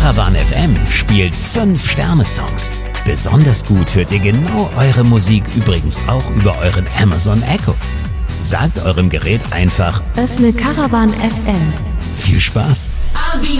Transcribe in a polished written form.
Caravan FM spielt 5-Sterne-Songs. Besonders gut hört ihr genau eure Musik übrigens auch über euren Amazon Echo. Sagt eurem Gerät einfach: Öffne Caravan FM. Viel Spaß! I'll be